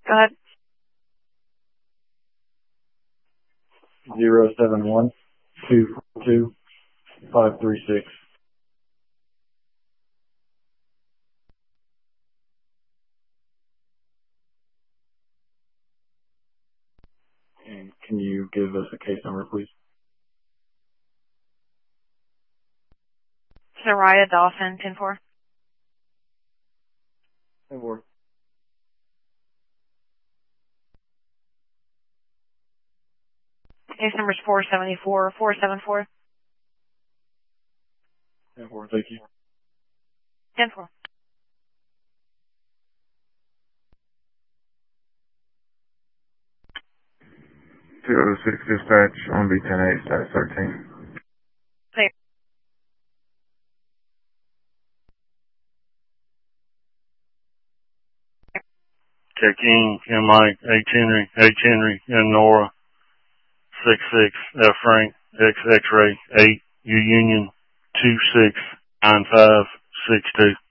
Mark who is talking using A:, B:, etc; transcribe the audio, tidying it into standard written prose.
A: Go ahead.
B: 071-242-536. And can you give us a case number, please?
A: Soraya Dawson, 10-4.
B: 10-4.
A: Case number is 474-474.
B: 10-4, thank you.
A: 10-4.
C: 206 dispatch on B-10-8, status 13.
A: Clear.
D: King, and Mike, H. Henry, and Nora, 66, F. Frank, X-Ray, 8, U Union, 269562.